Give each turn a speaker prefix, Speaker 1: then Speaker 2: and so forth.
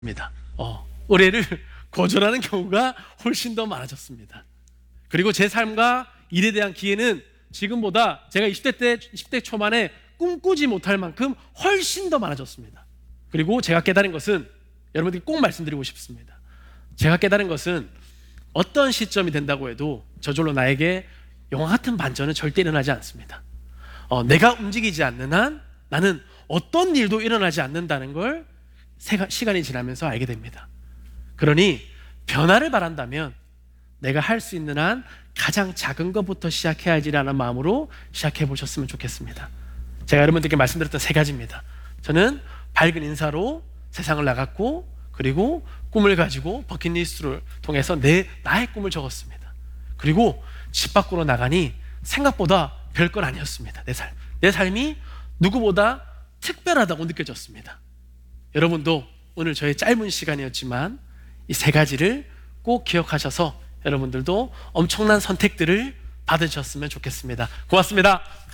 Speaker 1: 의뢰를 거절하는 경우가 훨씬 더 많아졌습니다. 그리고 제 삶과 일에 대한 기회는 지금보다 제가 20대 초반에 꿈꾸지 못할 만큼 훨씬 더 많아졌습니다. 그리고 제가 깨달은 것은, 여러분들께 꼭 말씀드리고 싶습니다. 제가 깨달은 것은 어떤 시점이 된다고 해도 저절로 나에게 영화 같은 반전은 절대 일어나지 않습니다. 내가 움직이지 않는 한 나는 어떤 일도 일어나지 않는다는 걸 시간이 지나면서 알게 됩니다. 그러니 변화를 바란다면 내가 할 수 있는 한 가장 작은 것부터 시작해야지라는 마음으로 시작해 보셨으면 좋겠습니다. 제가 여러분들께 말씀드렸던 3가지입니다. 저는 밝은 인사로 세상을 나갔고, 그리고 꿈을 가지고 버킷리스트를 통해서 나의 꿈을 적었습니다. 그리고 집 밖으로 나가니 생각보다 별건 아니었습니다. 내 삶이 누구보다 특별하다고 느껴졌습니다. 여러분도 오늘 저의 짧은 시간이었지만 이 3가지를 꼭 기억하셔서 여러분들도 엄청난 선택들을 받으셨으면 좋겠습니다. 고맙습니다.